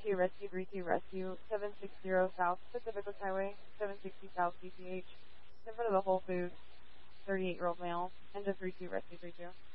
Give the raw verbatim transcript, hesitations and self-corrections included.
two, Rescue three two, Rescue seven sixty South Pacific Coast Highway, seven sixty South C C H, in front of the Whole Foods, thirty-eight-year-old male, Endo three two, Rescue three two.